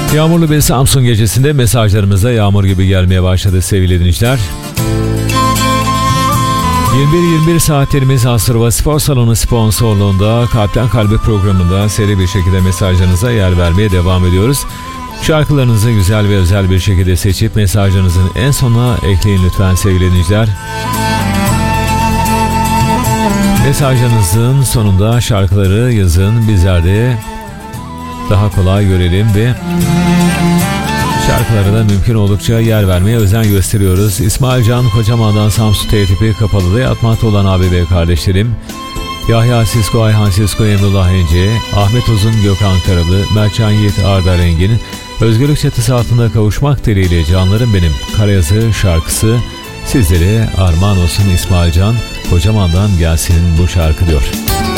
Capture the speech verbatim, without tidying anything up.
Yağmurlu bir Samsun gecesinde mesajlarımıza yağmur gibi gelmeye başladı sevgili dinleyiciler. yirmi bir yirmi bir saatlerimiz Asırva Spor Salonu sponsorluğunda Kalpten Kalbe programında seri bir şekilde mesajlarınıza yer vermeye devam ediyoruz. Şarkılarınızı güzel ve özel bir şekilde seçip mesajlarınızın en sonuna ekleyin lütfen sevgili dinleyiciler. Mesajlarınızın sonunda şarkıları yazın, bizler de daha kolay görelim ve şarkılara da mümkün oldukça yer vermeye özen gösteriyoruz. İsmail Can Kocaman'dan Samsun T tipi Kapalı'da yatmakta olan abi ve kardeşlerim, Yahya Sisko, Ayhan Sisko, Emrullah İnce, Ahmet Uzun, Gökhan Karalı, Mertcan Yiğit, Arda Rengin, Özgürlük çatısı altında kavuşmak dileğiyle canlarım benim Karayazı şarkısı sizlere armağan olsun. İsmail Can Kocaman'dan gelsin bu şarkı diyor.